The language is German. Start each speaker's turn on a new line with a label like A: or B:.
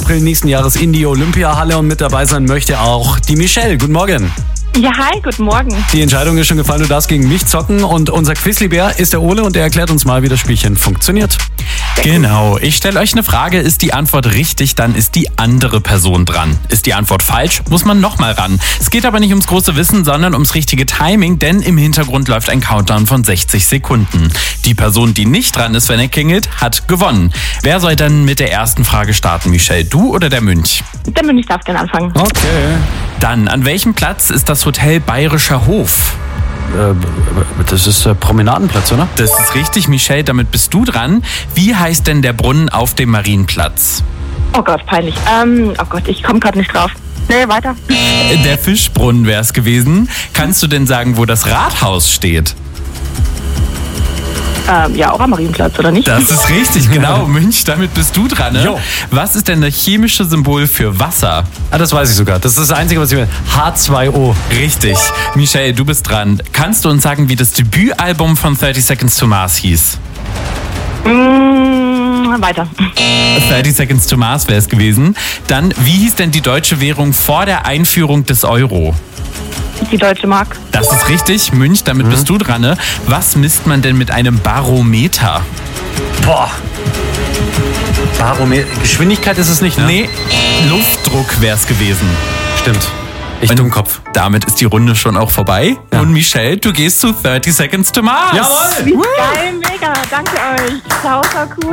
A: April nächsten Jahres in die Olympiahalle und mit dabei sein möchte auch die Michelle. Guten Morgen.
B: Ja, hi, guten Morgen.
A: Die Entscheidung ist schon gefallen, du darfst gegen mich zocken und unser Quizlibär ist der Ole und der erklärt uns mal, wie das Spielchen funktioniert.
C: Genau, ich stelle euch eine Frage, ist die Antwort richtig, dann ist die andere Person dran. Ist die Antwort falsch, muss man nochmal ran. Es geht aber nicht ums große Wissen, sondern ums richtige Timing, denn im Hintergrund läuft ein Countdown von 60 Sekunden. Die Person, die nicht dran ist, wenn er klingelt, hat gewonnen. Wer soll dann mit der ersten Frage starten, Michelle? Du oder der Münch?
B: Der Münch darf gerne anfangen.
A: Okay.
C: Dann, an welchem Platz ist das Hotel Bayerischer Hof?
A: Das ist der Promenadenplatz, oder?
C: Das ist richtig, Michelle, damit bist du dran. Wie heißt denn der Brunnen auf dem Marienplatz?
B: Oh Gott, peinlich. Oh Gott, ich komme gerade nicht drauf. Nee, weiter.
C: Der Fischbrunnen wäre es gewesen. Kannst du denn sagen, wo das Rathaus steht?
B: Ja, auch am Marienplatz, oder nicht?
C: Das ist richtig, genau. Münch, damit bist du dran, ne?
A: Jo.
C: Was ist denn das chemische Symbol für Wasser?
A: Das weiß ich sogar. Das ist das Einzige, was ich will. H2O.
C: Richtig. Michelle, du bist dran. Kannst du uns sagen, wie das Debütalbum von 30 Seconds to Mars hieß?
B: Weiter.
C: 30 Seconds to Mars wäre es gewesen. Dann, wie hieß denn die deutsche Währung vor der Einführung des Euro?
B: Die Deutsche Mark.
C: Das ist richtig, Münch, damit bist du dran. Ne? Was misst man denn mit einem Barometer?
A: Boah. Geschwindigkeit ist es nicht, ne?
C: Nee, Luftdruck wäre es gewesen.
A: Stimmt. Ich
C: Und
A: Dummkopf.
C: damit ist die Runde schon auch vorbei.
A: Ja.
C: Und Michelle, du gehst zu 30 Seconds to Mars.
A: Jawohl!
B: Wie geil, mega. Danke euch. Ciao, cool.